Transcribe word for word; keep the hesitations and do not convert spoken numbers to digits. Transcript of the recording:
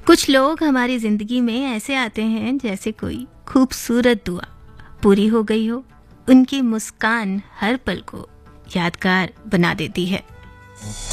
कुछ लोग हमारी जिंदगी में ऐसे आते हैं जैसे कोई खूबसूरत दुआ पूरी हो गई हो। उनकी मुस्कान हर पल को यादगार बना देती है।